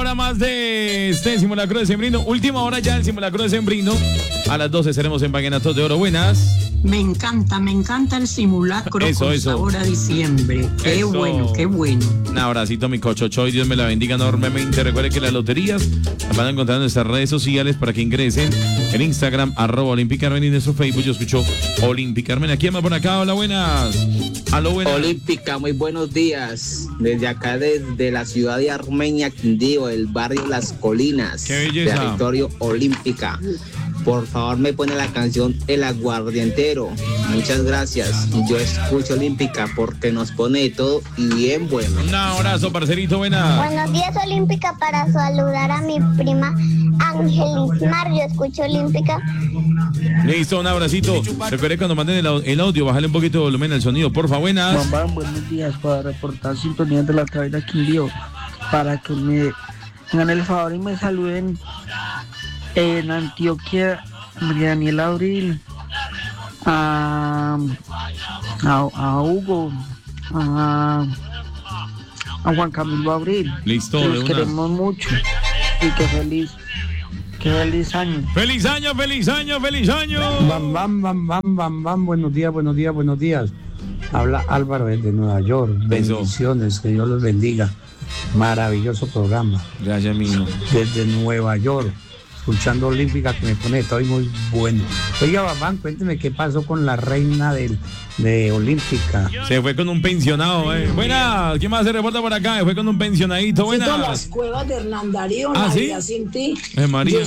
hora más de este simulacro de sembrino. Última hora ya del simulacro de sembrino. A las 12 seremos en Vallenatos de Oro. Buenas. Me encanta el simulacro con sabor a diciembre. Qué bueno, qué bueno. Un abracito, mi cochocho, y Dios me la bendiga enormemente. Recuerde que las loterías las van a encontrar en nuestras redes sociales para que ingresen en Instagram, @Olympic Carmen, y en nuestro Facebook. Yo escucho Olympic Carmen. Aquí más por acá, hola, buenas. Aló, buenas. Olímpica, muy buenos días. Desde acá, desde la ciudad de Armenia, Quindío, el barrio Las Colinas. Qué belleza. Territorio Olímpica. Por favor, me pone la canción El Aguardientero. Muchas gracias. Yo escucho Olímpica porque nos pone de todo y bien bueno. Un abrazo, parcerito, buena. Buenos días, Olímpica, para saludar a mi prima Angelismar. Yo escucho Olímpica. Listo, un abracito. Recuerde cuando manden el audio, bájale un poquito de volumen al sonido, porfa, buenas. Bambam, buenos días, para reportar sintonía de la cabina Quindío, para que me hagan el favor y me saluden en Antioquia, María Daniela Abril, a Hugo, a Juan Camilo Abril. Listo, los queremos mucho y qué feliz año. ¡Feliz año, feliz año, feliz año! Bam, bam, bam, bam, bam, bam. Buenos días, buenos días, buenos días. Habla Álvaro desde Nueva York. Bendiciones, que Dios los bendiga. Maravilloso programa. Gracias, mío. Desde Nueva York, escuchando Olímpica, que me pone todo muy bueno. Oiga, Bambam, cuénteme qué pasó con la reina de Olímpica. Se fue con un pensionado, Buenas, ¿quién más se reporta por acá? Se fue con un pensionadito, buenas. Las cuevas de Hernán Darío, ¿Ah, sí? Navidad sin ti. María.